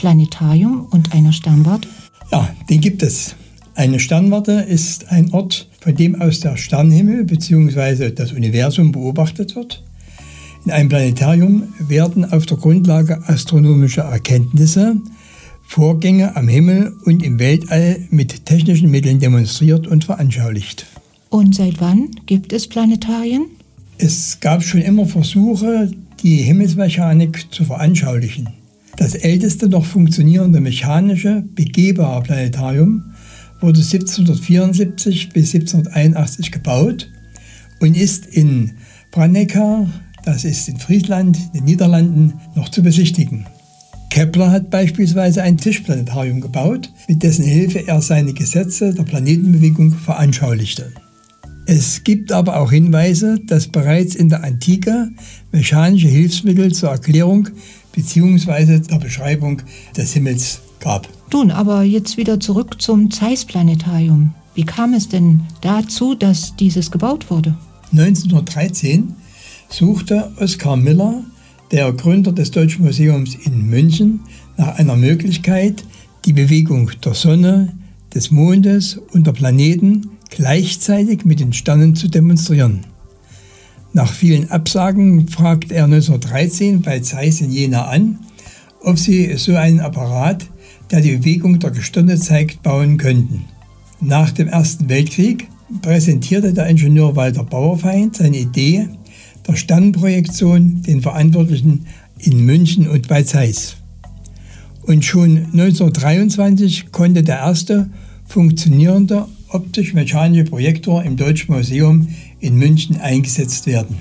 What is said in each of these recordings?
Planetarium und einer Sternwarte? Ja, den gibt es. Eine Sternwarte ist ein Ort, von dem aus der Sternenhimmel bzw. das Universum beobachtet wird. In einem Planetarium werden auf der Grundlage astronomischer Erkenntnisse Vorgänge am Himmel und im Weltall mit technischen Mitteln demonstriert und veranschaulicht. Und seit wann gibt es Planetarien? Es gab schon immer Versuche, die Himmelsmechanik zu veranschaulichen. Das älteste noch funktionierende mechanische, begehbare Planetarium wurde 1774 bis 1781 gebaut und ist in Franeker, das ist in Friesland, in den Niederlanden, noch zu besichtigen. Kepler hat beispielsweise ein Tischplanetarium gebaut, mit dessen Hilfe er seine Gesetze der Planetenbewegung veranschaulichte. Es gibt aber auch Hinweise, dass bereits in der Antike mechanische Hilfsmittel zur Erklärung bzw. der Beschreibung des Himmels gab. Nun, aber jetzt wieder zurück zum Zeiss-Planetarium. Wie kam es denn dazu, dass dieses gebaut wurde? 1913 suchte Oskar Miller, der Gründer des Deutschen Museums in München, nach einer Möglichkeit, die Bewegung der Sonne, des Mondes und der Planeten gleichzeitig mit den Sternen zu demonstrieren. Nach vielen Absagen fragte er 1913 bei Zeiss in Jena an, ob sie so einen Apparat, der die Bewegung der Gestirne zeigt, bauen könnten. Nach dem Ersten Weltkrieg präsentierte der Ingenieur Walter Bauerfeind seine Idee der Sternenprojektion den Verantwortlichen in München und bei Zeiss. Und schon 1923 konnte der erste funktionierende optisch-mechanische Projektor im Deutschen Museum in München eingesetzt werden.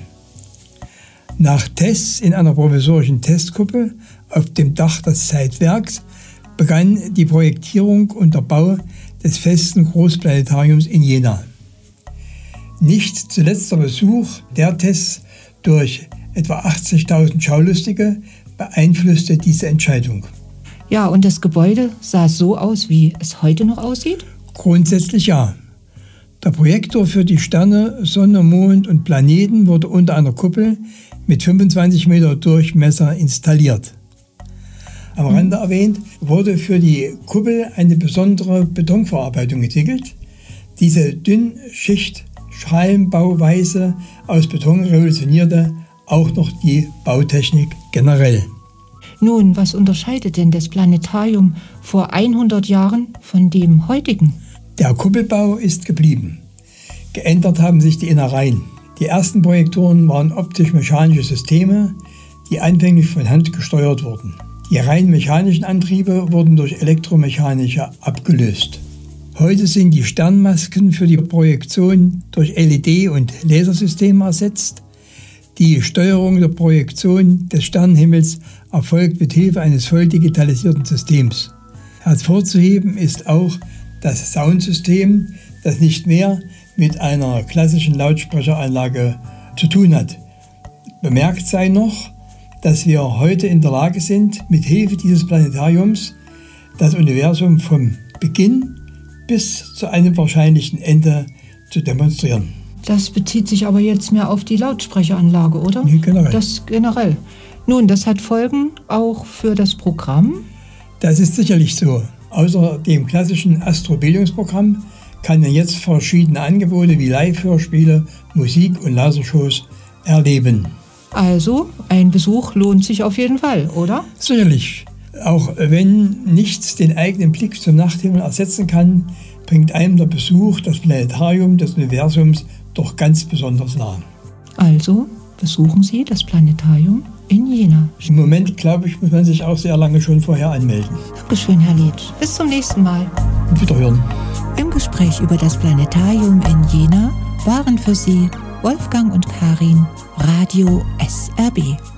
Nach Tests in einer provisorischen Testkuppel auf dem Dach des Zeitwerks begann die Projektierung und der Bau des festen Großplanetariums in Jena. Nicht zuletzt der Besuch der Tests durch etwa 80.000 Schaulustige beeinflusste diese Entscheidung. Ja, und das Gebäude sah so aus, wie es heute noch aussieht? Grundsätzlich ja. Der Projektor für die Sterne, Sonne, Mond und Planeten wurde unter einer Kuppel mit 25 Meter Durchmesser installiert. Am Rande erwähnt, wurde für die Kuppel eine besondere Betonverarbeitung entwickelt. Diese Dünnschicht Schalenbauweise aus Beton revolutionierte auch noch die Bautechnik generell. Nun, was unterscheidet denn das Planetarium vor 100 Jahren von dem heutigen? Der Kuppelbau ist geblieben. Geändert haben sich die Innereien. Die ersten Projektoren waren optisch-mechanische Systeme, die anfänglich von Hand gesteuert wurden. Die rein mechanischen Antriebe wurden durch elektromechanische abgelöst. Heute sind die Sternmasken für die Projektion durch LED- und Lasersysteme ersetzt. Die Steuerung der Projektion des Sternenhimmels erfolgt mit Hilfe eines voll digitalisierten Systems. Hervorzuheben ist auch das Soundsystem, das nicht mehr mit einer klassischen Lautsprecheranlage zu tun hat. Bemerkt sei noch, dass wir heute in der Lage sind, mit Hilfe dieses Planetariums das Universum vom Beginn bis zu einem wahrscheinlichen Ende zu demonstrieren. Das bezieht sich aber jetzt mehr auf die Lautsprecheranlage, oder? Nee, generell. Das generell. Nun, das hat Folgen auch für das Programm? Das ist sicherlich so. Außer dem klassischen Astrobildungsprogramm kann man jetzt verschiedene Angebote wie Live-Hörspiele, Musik und Lasershows erleben. Also, ein Besuch lohnt sich auf jeden Fall, oder? Sicherlich. Auch wenn nichts den eigenen Blick zum Nachthimmel ersetzen kann, bringt einem der Besuch das Planetarium des Universums doch ganz besonders nah. Also besuchen Sie das Planetarium in Jena. Im Moment, glaube ich, muss man sich auch sehr lange schon vorher anmelden. Dankeschön, Herr Lietsch. Bis zum nächsten Mal. Und wiederhören. Im Gespräch über das Planetarium in Jena waren für Sie Wolfgang und Karin, Radio SRB.